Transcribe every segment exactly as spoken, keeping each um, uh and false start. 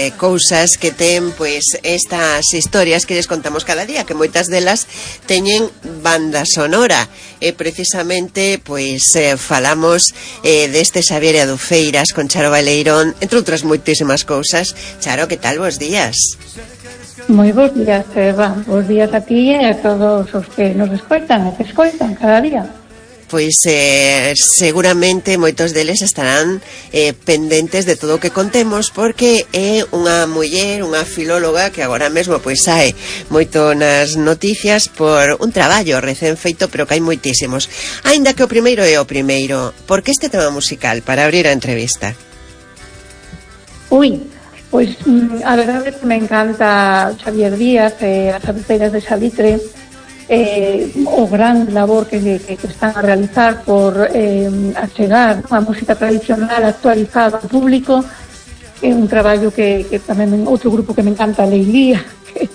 eh, cousas que ten pois estas historias que lles contamos cada día, que moitas delas teñen banda sonora. E precisamente pois eh, falamos eh, deste Xavier Adufeiras con Charo Baleirón, entre outras moitísimas cousas. Charo, que tal? Bos días. Moi bons días, Eva. Bos días a ti e a todos os que nos escoitan e que escoitan cada día. Pois eh, seguramente moitos deles estarán eh, pendentes de todo o que contemos, porque é unha muller, unha filóloga que agora mesmo pois sae moito nas noticias por un traballo recén feito, pero que hai moitísimos. Aínda que o primeiro é o primeiro, por que este tema musical para abrir a entrevista? Ui, pois a verdade é que me encanta Xavier Díaz e as Adufeiras de Salitre, eh, o gran labor que, que, que están a realizar por eh, achegar a música tradicional actualizada ao público. É un traballo que, que tamén outro grupo que me encanta, Leilía, que,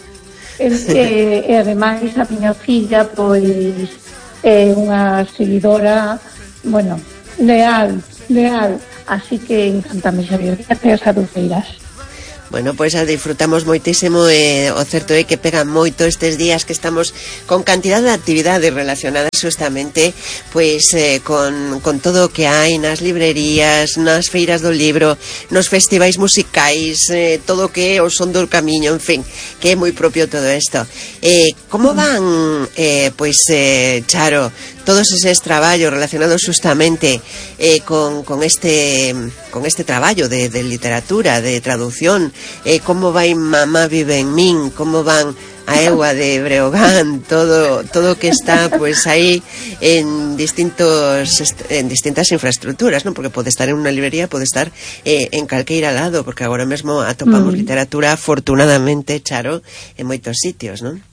e, e ademais a miña filla pois é unha seguidora, bueno, leal, leal, así que encantame Xavier Díaz e as Adufeiras. Bueno, pois a disfrutamos moitísimo e eh, o certo é que pega moito estes días que estamos con cantidad de actividades relacionadas justamente pois eh, con, con todo o que hai nas librerías, nas feiras do libro, nos festivais musicais, eh, todo o que é o son do camiño, en fin, que é moi propio todo isto. Eh, como van, eh, pois, eh, Charo, todos eses traballos relacionados justamente eh, con, con este con este traballo de, de literatura, de traducción, eh, como vai Mamá vive en min, como van a Eua de Breogán, todo todo que está pues aí en distintos en distintas infraestructuras, ¿no? Porque pode estar en unha librería, pode estar eh, en calqueira lado, porque agora mesmo atopamos mm. literatura, afortunadamente, Charo, en moitos sitios, ¿non?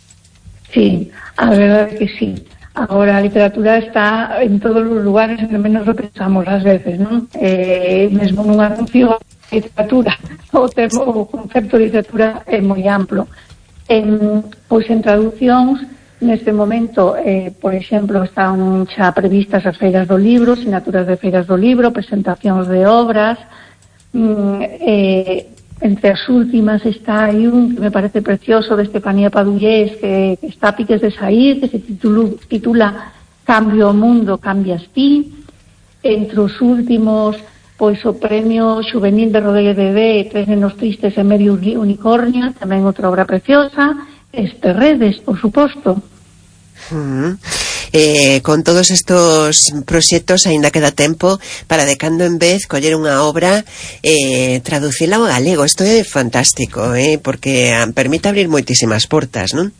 Sí, a verdade que sí. Agora a literatura está en todos os lugares, en menos lo pensamos ás veces, non? Eh, mesmo nun anuncio de literatura, o, termo, o concepto de literatura é moi amplo. En, pois en traducións, neste momento, eh, por exemplo, están xa previstas as feiras do libro, sinaturas de feiras do libro, presentacións de obras, mm, eh, entre as últimas está aí un que me parece precioso de Estefanía Padullés que, que está a piques de saír, que se titula, titula Cambio o mundo, cambias ti. Entre os últimos, pois o premio Xuvenil de Rodríguez de Bé, Tres nenos tristes e medio unicornio, tamén outra obra preciosa. Este Redes, por suposto. Mm. Eh, con todos estos proxectos aínda queda tempo para de cando en vez coller unha obra eh, traducila ao galego. Isto é fantástico, eh, porque permite abrir moitísimas portas, non?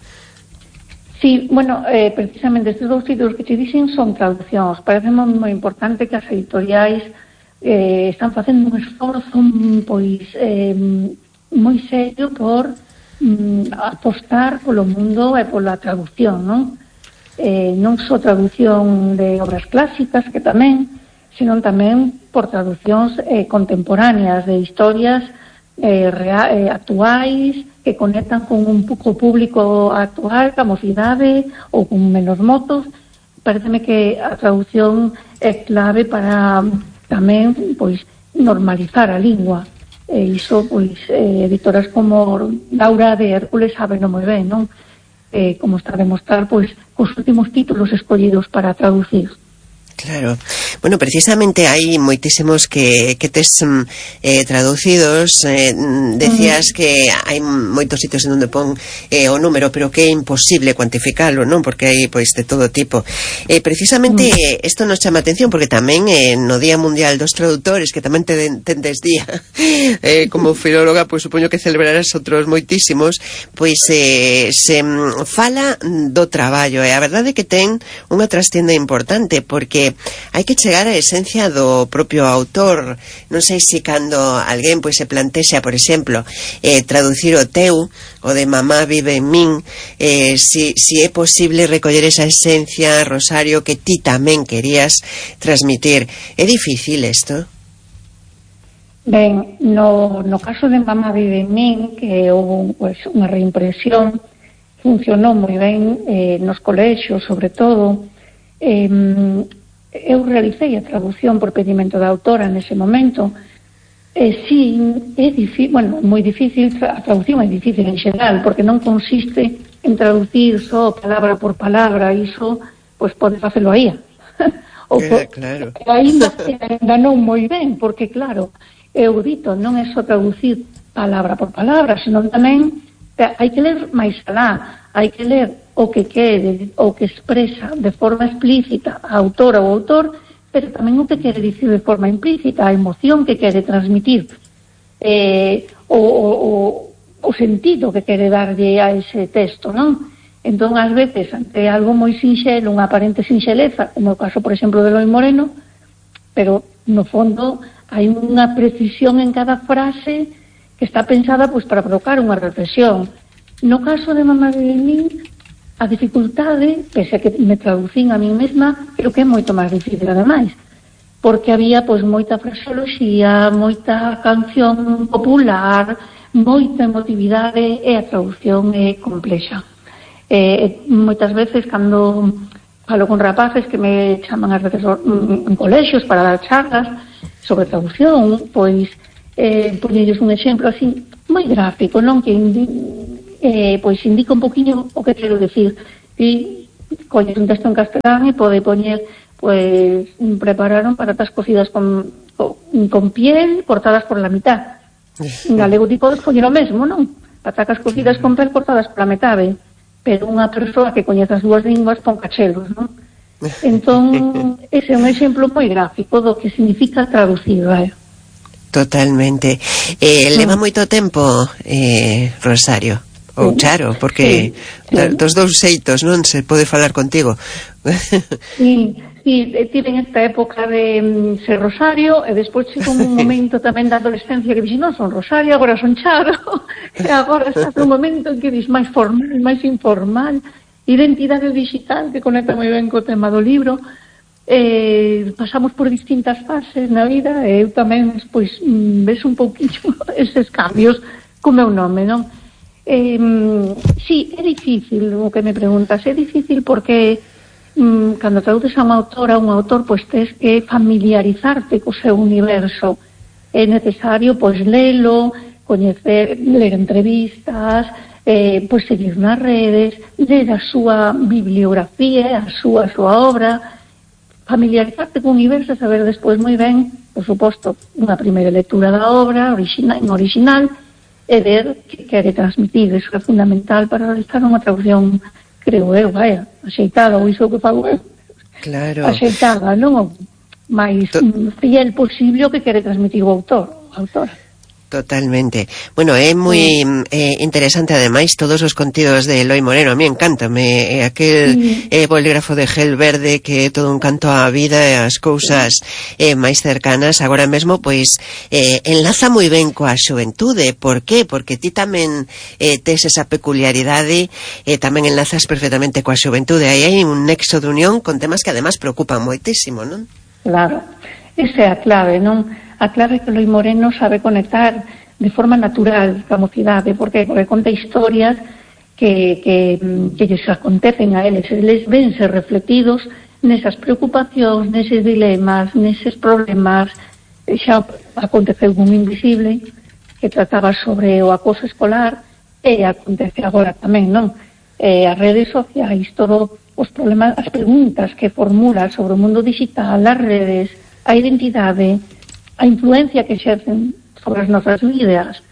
Sí, bueno, eh, precisamente estes dous títulos que te dixen son traduccións. Parece moi importante que as editoriais eh, están facendo un esforzo pois eh, moi serio por mm, apostar polo mundo e pola traducción, non? Eh, non só traducción de obras clásicas, que tamén, sino tamén por traducións eh, contemporáneas de historias eh, real, eh, actuais, que conectan con un pouco público actual, ca mocidade ou con menos motos. Pareceme que a traducción é clave para tamén pois normalizar a lingua. E iso, pois, eh, editoras como Laura de Hércules saben moi ben, non? Eh, como está a demostrar, pois, os últimos títulos escollidos para traducir. Claro. Bueno, precisamente hai moitísimos que, que tes eh, traducidos. Eh, decías mm. que hai moitos sitios en onde pon eh, o número, pero que é imposible cuantificalo, non? Porque hai pois de todo tipo. Eh, precisamente mm. isto nos chama atención porque tamén eh, no Día Mundial dos Traductores, que tamén te tendes día eh, como filóloga, pois supoño que celebrarás outros moitísimos, pois eh, se fala do traballo, e a verdade é que ten unha trastienda importante, porque hai que chegar á esencia do propio autor. Non sei se cando alguén pois se plantexa, por exemplo, eh, traducir o teu, o de Mamá vive en min, eh, si, si é posible recoller esa esencia, Rosario, que ti tamén querías transmitir. É difícil isto? Ben, no, no caso de Mamá vive en min, que houve pues, unha reimpresión, funcionou moi ben eh, nos colexios, sobre todo. Eh, eu realicei a traducción por pedimento da autora nese momento, Eh, sí, é difícil, bueno, moi difícil, a traducción é difícil en xeral, porque non consiste en traducir só palabra por palabra, iso, pois pode facelo aí. Ou yeah, claro. Ainda, ainda non moi ben, porque claro, eu dito, non é só traducir palabra por palabra, senón tamén hai que ler máis alá, hai que ler o que quere, o que expresa de forma explícita a autora ou autor, pero tamén o que quere dicir de forma implícita, a emoción que quere transmitir, eh, o, o, o sentido que quere darlle a ese texto, non? Entón, ás veces, ante algo moi sinxelo, unha aparente sinxeleza, como o caso, por exemplo, de Eloi Moreno, pero, no fondo, hai unha precisión en cada frase que está pensada pois para provocar unha reflexión. No caso de Mamá de min, a dificultade, pese a que me traducín a mí mesma, creo que é moito máis difícil ademais, porque había pois moita fraseoloxía, moita canción popular, moita emotividade, e a traducción é complexa. Eh, moitas veces cando falo con rapaces que me chaman ás veces en colexios para dar charlas sobre traducción, pois eh, poñelles un exemplo así moi gráfico, non? Que Eh, pois indica un poquinho o que quero decir. E coñes un texto en castelán e pode poñer, pois, prepararon patatas cocidas con, con, con piel cortadas por la mitad. En galego ti podes poñer o mesmo, non? Patatas cocidas con piel cortadas por la metade, pero unha persoa que coñece as dúas linguas pon cachelos, non? Entón, ese é un exemplo moi gráfico do que significa traducir, vai. Totalmente. Eh, leva moito tempo, eh, Rosario? Ou Charo, porque sí, sí. dos dous xeitos non se pode falar contigo. Sí, sí, tive en esta época de um, ser Rosario, e despois chegou un momento tamén da adolescencia que dixi, non son Rosario, agora son Charo, e agora está un momento en que dix máis formal, máis informal, identidade digital, que conecta moi ben co tema do libro. Eh, pasamos por distintas fases na vida, e eu tamén, pois, ves un pouquinho eses cambios co meu nome, non? Eh, sí, é difícil o que me preguntas, é difícil porque mm, cando traduces a unha autora, un autor, pois tes que familiarizarte co seu universo. É necesario, pois, lelo, coñecer, ler entrevistas, eh, pois seguir nas redes, ler a súa bibliografía, a súa, a súa obra, familiarizarte co universo, saber despois moi ben, por suposto, unha primeira lectura da obra original, en original, e ver que quere transmitir. Eso é fundamental para realizar unha traducción, creo eu, vaya, axeitada, ou iso que fago eu. Claro. Axeitada, non? O máis to... fiel posible o que quere transmitir o autor, a autora. Totalmente. Bueno, é moi eh, interesante ademais todos os contidos de Eloi Moreno. A mí encántame eh, aquel sí. eh, bolígrafo de gel verde que é todo un canto á vida e as cousas eh, máis cercanas. Agora mesmo, pois, eh, enlaza moi ben coa xuventude. Por qué? Porque ti tamén eh, tes esa peculiaridade e eh, tamén enlazas perfectamente coa xuventude. Aí hai un nexo de unión con temas que además preocupan moitísimo, non? Claro. Esa é a clave, non? A clave é que Eloi Moreno sabe conectar de forma natural coa mocidade, porque, porque conta historias que, que, que lles acontecen a eles, eles vense refletidos nesas preocupacións, neses dilemas, neses problemas. Xa aconteceu un Invisible que trataba sobre o acoso escolar, e acontece agora tamén, non? Eh, as redes sociais, todos os problemas, as preguntas que formula sobre o mundo digital, as redes, a identidade, a influencia que exercen sobre as nosas vidas,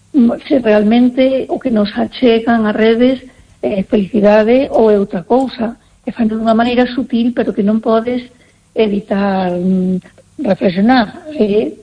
se realmente o que nos achegan as redes é felicidade ou é outra cousa, que fan de unha maneira sutil, pero que non podes evitar mm, reflexionar. E,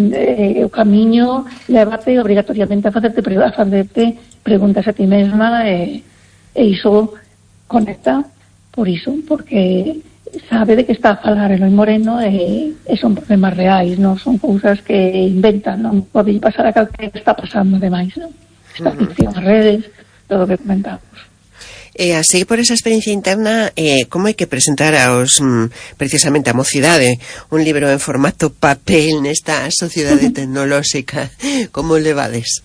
eh, o camiño levate obrigatoriamente a facerte, a facerte preguntas a ti mesma, e, e iso conecta por iso, porque sabe de que está a falar Eloi Moreno, e, e son problemas reais, non son cousas que inventan, non pode pasar a calquera que está pasando demais, non? Esta ficción, as redes, todo o que comentamos. E así, por esa experiencia interna, eh, como hai que presentar aos, mm, precisamente a mocidade, un libro en formato papel nesta sociedade tecnolóxica? Como levades?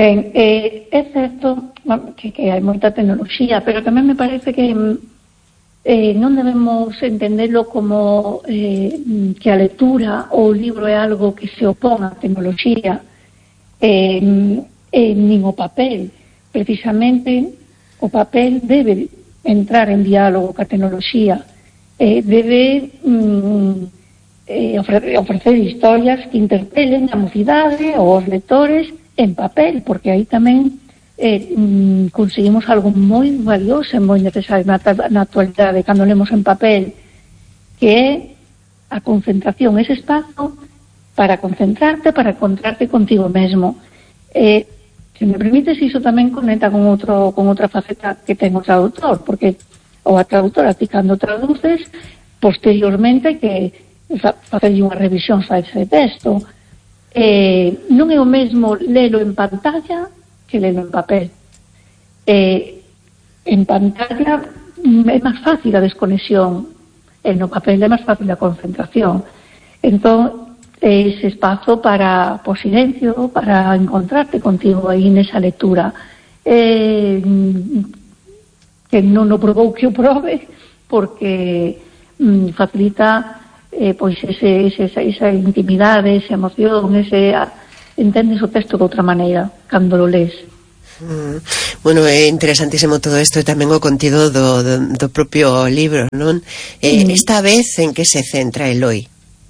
Ben, eh, é certo que, que hai moita tecnoloxía, pero tamén me parece que eh, non debemos entendelo como eh, que a lectura ou o libro é algo que se opón á tecnoloxía, eh, eh, nin o papel. Precisamente o papel debe entrar en diálogo ca tecnoloxía, eh, debe mm, eh, ofrecer, ofrecer historias que interpelen a mocidade ou os lectores en papel, porque aí tamén eh, mm, conseguimos algo moi valioso e moi necesario na, na actualidade cando lemos en papel, que é a concentración, ese espazo para concentrarte, para encontrarte contigo mesmo. Eh, se me permites, iso tamén conecta con outro con outra faceta que ten o traductor, porque ou a traductora ti cando traduces, posteriormente que facerlle unha revisión a ese texto. Eh, non é o mesmo lelo en pantalla que lelo en papel. Eh, en pantalla é máis fácil a desconexión, e no papel é máis fácil a concentración. Entón, ese espazo para por silencio, para encontrarte contigo aí nesa lectura. Eh, que non o probou que o probe, porque mm, facilita eh, pois ese, ese, esa, esa intimidade, esa emoción, ese, a, entendes o texto de outra maneira cando lo lees. Mm. Bueno, é interesantísimo todo isto e tamén o contido do, do, do propio libro, non? Eh, mm. Esta vez en que se centra Eloi?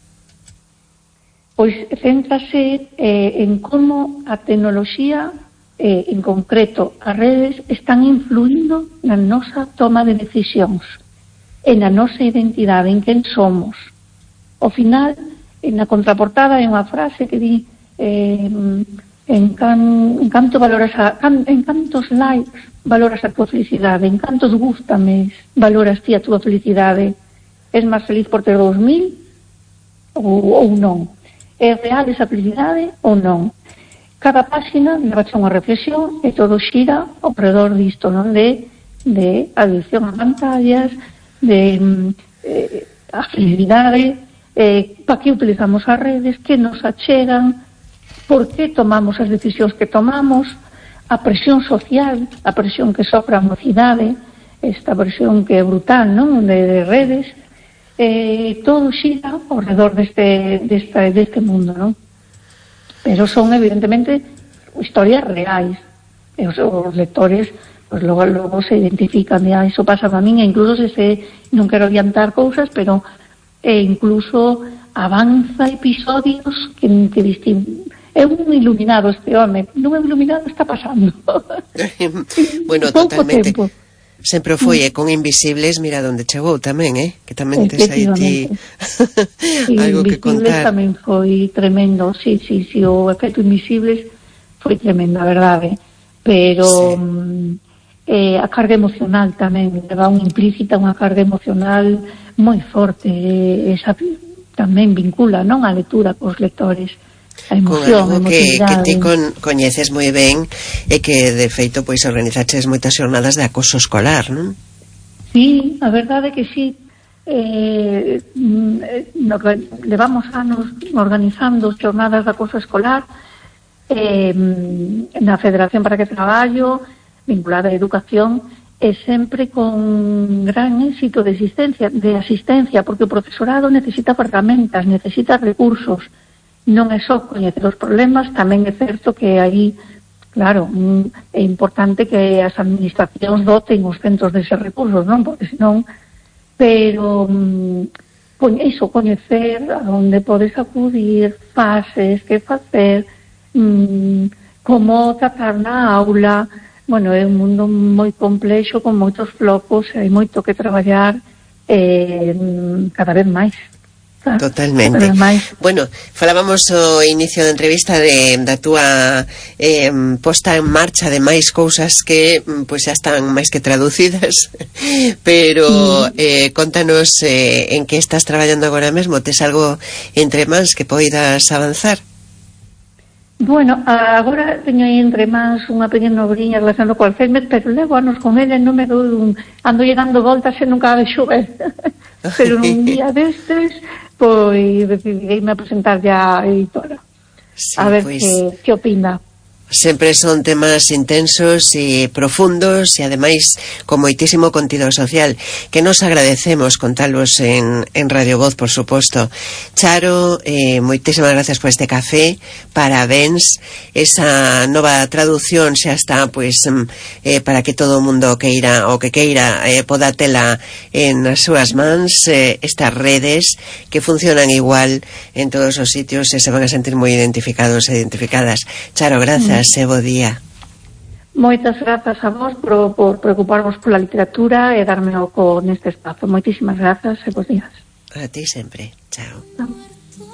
Pois céntrase eh, en como a tecnoloxía, eh, en concreto as redes, están influindo na nosa toma de decisións, en a nosa identidade, en quen somos. Ao final, na contraportada hai unha frase que di eh, en, can, en canto valoras a, can, en cantos likes valoras a tua felicidade, en cantos gústame valoras ti a tua felicidade. És máis feliz por ter dous mil ou, ou non? É real esa felicidade ou non? Cada páxina leva unha reflexión e todo xira ao redor disto, non? De, de adicción a pantallas, de eh, a felicidade, eh, para que utilizamos as redes, que nos achegan, por que tomamos as decisións que tomamos, a presión social, a presión que sofre a mocidade, esta presión que é brutal, non? De, de redes, eh, todo xira ao redor deste, deste, deste mundo, non? Pero son evidentemente historias reais, e os, os lectores pues logo, logo se identifican, e iso pasa para min, e incluso se, se non quero adiantar cousas, pero e incluso avanza episodios que, que distin... é un iluminado este home, non é un iluminado, está pasando. Bueno, totalmente tempo. Sempre foi, e con Invisibles, mira onde chegou tamén, eh? Que tamén tes aí ti algo que contar. Tamén foi tremendo, sí, sí, sí, o efecto Invisibles foi tremendo, a verdade, pero sí. eh, a carga emocional tamén, leva unha implícita unha carga emocional moi forte, eh, esa tamén vincula, non, a lectura cos lectores. A emoción, con algo que, que ti con, coñeces moi ben e que de feito pois organizaches moitas xornadas de acoso escolar, non? Sí, a verdade é que sí, eh, no, levamos anos organizando xornadas de acoso escolar eh, na Federación para que Traballo, vinculada á educación, e sempre con gran éxito de asistencia, de asistencia, porque o profesorado necesita ferramentas, necesita recursos. Non é só coñecer os problemas, tamén é certo que aí, claro, é importante que as administracións doten os centros deses recursos, non? Porque senón, pero con iso, coñecer a onde podes acudir, fases, que facer, mmm, como tratar na aula. Bueno, é un mundo moi complexo, con moitos flocos, hai moito que traballar eh, cada vez máis. Totalmente. Bueno, falábamos o inicio da entrevista de, da túa eh, posta en marcha de máis cousas que pois xa están máis que traducidas, pero eh, contanos eh, en que estás traballando agora mesmo. Tes algo entre mans que poidas avanzar? Bueno, agora teño aí entre mans unha pequena obriña relacionada co Alzheimer, pero levo anos con ele, non me dou un... ando llegando voltas e nunca de xover. Pero un día destes, pois decidirei-me a presentar ya a editora. Sí, a ver pues, que, que opina. Sempre son temas intensos e profundos e ademais con moitísimo contido social que nos agradecemos contalos en, en Radio Voz, por suposto. Charo, eh, moitísimas gracias por este café, parabéns, esa nova traducción xa está pois eh, para que todo o mundo queira o que queira eh, poda tela en as súas mans, eh, estas redes que funcionan igual en todos os sitios e se van a sentir moi identificados e identificadas. Charo, grazas. Se bo día. Moitas grazas a vos por, por preocuparvos pola literatura e darme o co neste espazo. Moitísimas grazas e bons días. A ti sempre. Chao. Chao.